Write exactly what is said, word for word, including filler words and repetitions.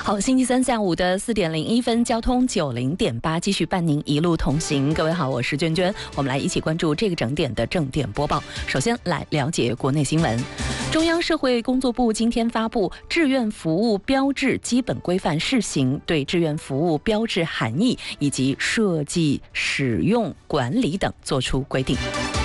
好，星期三下午的四点零一分，交通九零点八继续伴您一路同行。各位好，我是娟娟，我们来一起关注这个整点的正点播报。首先来了解国内新闻。中央社会工作部今天发布《志愿服务标志基本规范试行》，对志愿服务标志含义以及设计、使用、管理等作出规定。